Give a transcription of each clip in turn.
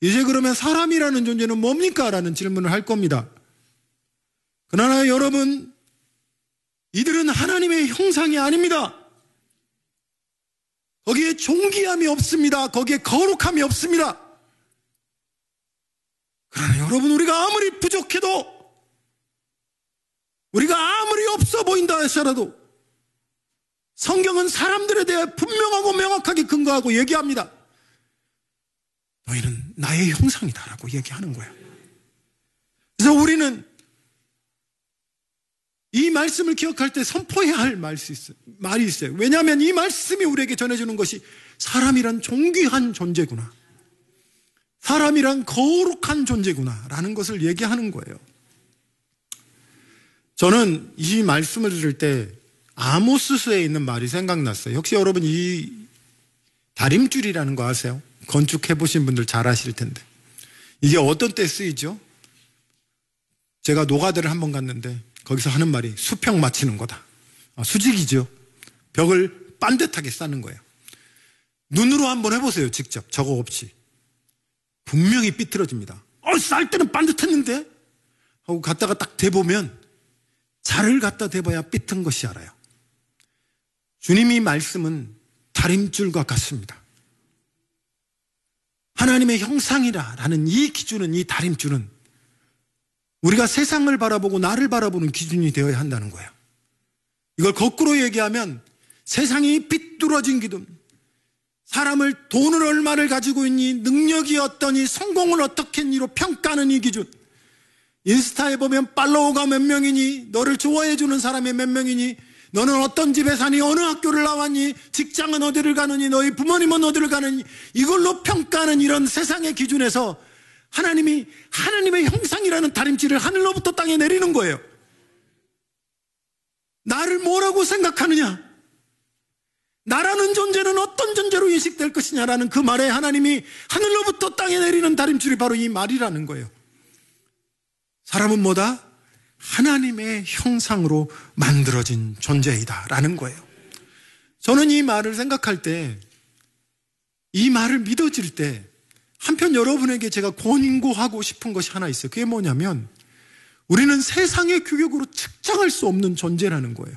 이제 그러면 사람이라는 존재는 뭡니까? 라는 질문을 할 겁니다. 그러나 여러분, 이들은 하나님의 형상이 아닙니다. 거기에 존귀함이 없습니다. 거기에 거룩함이 없습니다. 그러나 여러분, 우리가 아무리 부족해도, 우리가 아무리 없어 보인다 할지라도 성경은 사람들에 대해 분명하고 명확하게 근거하고 얘기합니다. 너희는 나의 형상이다라고 얘기하는 거예요. 그래서 우리는 이 말씀을 기억할 때 선포해야 할 말이 있어요. 왜냐하면 이 말씀이 우리에게 전해주는 것이 사람이란 존귀한 존재구나, 사람이란 거룩한 존재구나 라는 것을 얘기하는 거예요. 저는 이 말씀을 들을 때 아모스서에 있는 말이 생각났어요. 혹시 여러분 이 다림줄이라는 거 아세요? 건축해 보신 분들 잘 아실 텐데 이게 어떤 때 쓰이죠? 제가 노가다를 한번 갔는데 거기서 하는 말이 수평 맞추는 거다. 수직이죠. 벽을 반듯하게 쌓는 거예요. 눈으로 한번 해보세요. 직접 저거 없이. 분명히 삐뚤어집니다. 쌀 때는 반듯했는데 하고 갔다가 딱 대보면 자를 갖다 대봐야 삐튼 것이 알아요. 주님이 말씀은 다림줄과 같습니다. 하나님의 형상이라는 이 기준은, 이 다림줄은 우리가 세상을 바라보고 나를 바라보는 기준이 되어야 한다는 거예요. 이걸 거꾸로 얘기하면 세상이 삐뚤어진 기준, 사람을 돈을 얼마를 가지고 있니, 능력이 어떠니, 성공을 어떻게 했니로 평가하는 이 기준, 인스타에 보면 팔로워가 몇 명이니, 너를 좋아해 주는 사람이 몇 명이니, 너는 어떤 집에 사니, 어느 학교를 나왔니, 직장은 어디를 가느니, 너희 부모님은 어디를 가느니, 이걸로 평가하는 이런 세상의 기준에서 하나님의 형상이라는 다림질을 하늘로부터 땅에 내리는 거예요. 나를 뭐라고 생각하느냐, 나라는 존재는 어떤 존재로 인식될 것이냐라는 그 말에 하나님이 하늘로부터 땅에 내리는 다림줄이 바로 이 말이라는 거예요. 사람은 뭐다? 하나님의 형상으로 만들어진 존재이다 라는 거예요. 저는 이 말을 생각할 때, 이 말을 믿어질 때 한편 여러분에게 제가 권고하고 싶은 것이 하나 있어요. 그게 뭐냐면 우리는 세상의 규격으로 측정할 수 없는 존재라는 거예요.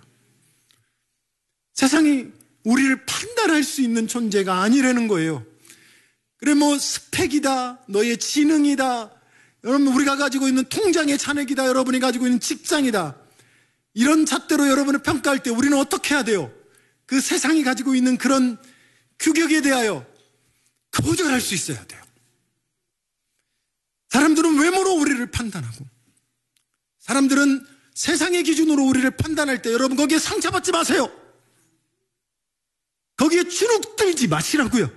세상이 우리를 판단할 수 있는 존재가 아니라는 거예요. 그래 스펙이다, 너의 지능이다, 여러분 우리가 가지고 있는 통장의 잔액이다, 여러분이 가지고 있는 직장이다, 이런 잣대로 여러분을 평가할 때 우리는 어떻게 해야 돼요? 그 세상이 가지고 있는 그런 규격에 대하여 거절할 수 있어야 돼요. 사람들은 외모로 우리를 판단하고, 사람들은 세상의 기준으로 우리를 판단할 때 여러분 거기에 상처받지 마세요. 거기에 주눅들지 마시라고요.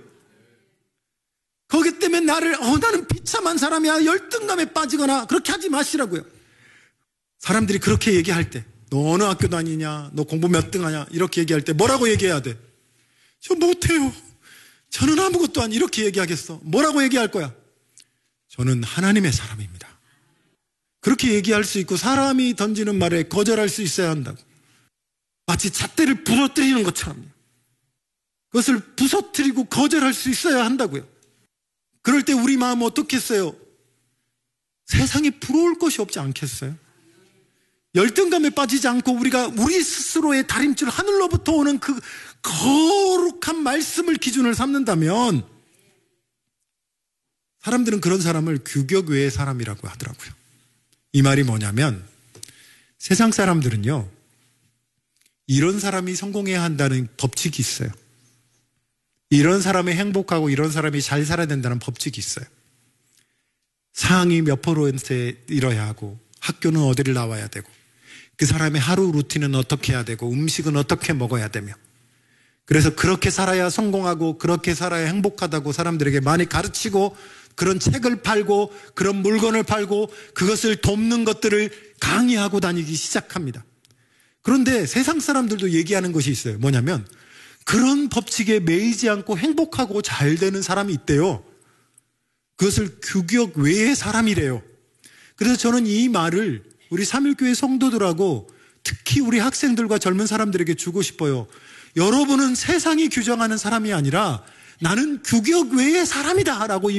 거기 때문에 나는 비참한 사람이야, 열등감에 빠지거나 그렇게 하지 마시라고요. 사람들이 그렇게 얘기할 때, 너 어느 학교 다니냐, 너 공부 몇 등 하냐, 이렇게 얘기할 때 뭐라고 얘기해야 돼? 저 못해요, 저는 아무것도 아니, 이렇게 얘기하겠어? 뭐라고 얘기할 거야? 저는 하나님의 사람입니다. 그렇게 얘기할 수 있고 사람이 던지는 말에 거절할 수 있어야 한다고. 마치 잣대를 부러뜨리는 것처럼 그것을 부서뜨리고 거절할 수 있어야 한다고요. 그럴 때 우리 마음은 어떻겠어요? 세상에 부러울 것이 없지 않겠어요? 열등감에 빠지지 않고 우리가 우리 스스로의 다림줄, 하늘로부터 오는 그 거룩한 말씀을 기준을 삼는다면 사람들은 그런 사람을 규격 외의 사람이라고 하더라고요. 이 말이 뭐냐면 세상 사람들은요, 이런 사람이 성공해야 한다는 법칙이 있어요. 이런 사람이 행복하고 이런 사람이 잘 살아야 된다는 법칙이 있어요. 상위 몇 %에 이뤄야 하고, 학교는 어디를 나와야 되고, 그 사람의 하루 루틴은 어떻게 해야 되고, 음식은 어떻게 먹어야 되며, 그래서 그렇게 살아야 성공하고 그렇게 살아야 행복하다고 사람들에게 많이 가르치고, 그런 책을 팔고 그런 물건을 팔고 그것을 돕는 것들을 강의하고 다니기 시작합니다. 그런데 세상 사람들도 얘기하는 것이 있어요. 뭐냐면 그런 법칙에 매이지 않고 행복하고 잘 되는 사람이 있대요. 그것을 규격 외의 사람이래요. 그래서 저는 이 말을 우리 삼일교회 성도들하고 특히 우리 학생들과 젊은 사람들에게 주고 싶어요. 여러분은 세상이 규정하는 사람이 아니라 나는 규격 외의 사람이다 라고